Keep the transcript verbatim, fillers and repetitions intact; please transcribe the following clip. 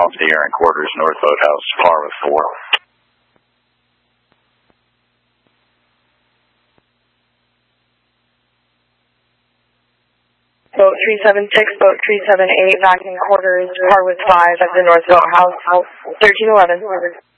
Alpha Sierra and quarters, North Boathouse, par with four. Boat three seven six, boat three seven eight, back in quarters, par with five at the North Boathouse, thirteen eleven.